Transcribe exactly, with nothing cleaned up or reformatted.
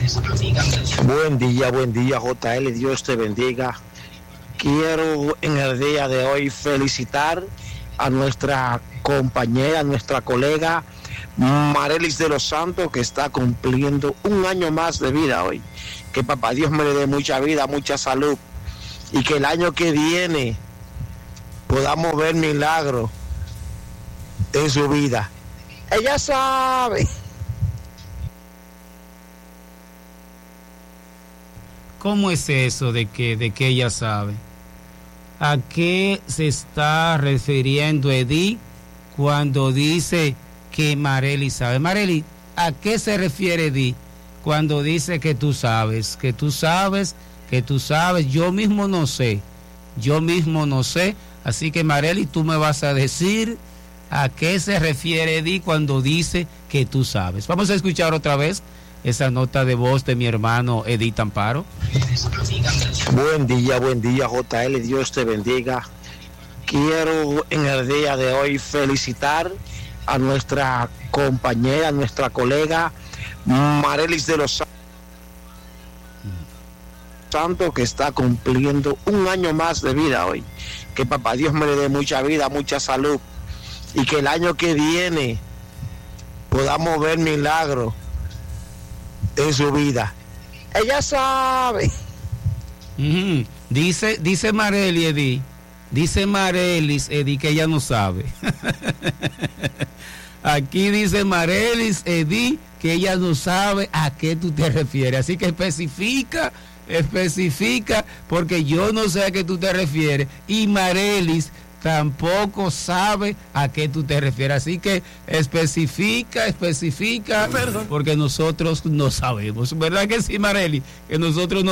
Buen día, buen día, J L, Dios te bendiga. Quiero en el día de hoy felicitar a nuestra compañera, a nuestra colega Marelis de los Santos, que está cumpliendo un año más de vida hoy. Que papá Dios me le dé mucha vida, mucha salud, y que el año que viene podamos ver milagros en su vida. Ella sabe. ¿Cómo es eso de que, de que ella sabe? ¿A qué se está refiriendo Edith cuando dice que Marely sabe? Marely, ¿a qué se refiere Edith cuando dice que tú sabes? Que tú sabes, que tú sabes. Yo mismo no sé. Yo mismo no sé. Así que Marely, tú me vas a decir a qué se refiere Edith cuando dice que tú sabes. Vamos a escuchar otra vez esa nota de voz de mi hermano Edith Amparo. Buen día, buen día, J L, Dios te bendiga. Quiero en el día de hoy felicitar a nuestra compañera, a nuestra colega Marelis de los Santos, que está cumpliendo un año más de vida hoy. Que papá Dios me le dé mucha vida, mucha salud, y que el año que viene podamos ver milagros en su vida. Ella sabe. Uh-huh. Dice, dice Marely, Edith, dice Marelis, Edith, que ella no sabe. Aquí dice Marelis, Edith, que ella no sabe a qué tú te refieres. Así que especifica, especifica, porque yo no sé a qué tú te refieres. Y Marelis tampoco sabe a qué tú te refieres. Así que especifica, especifica, porque nosotros no sabemos. ¿Verdad que sí, Marely? Que nosotros no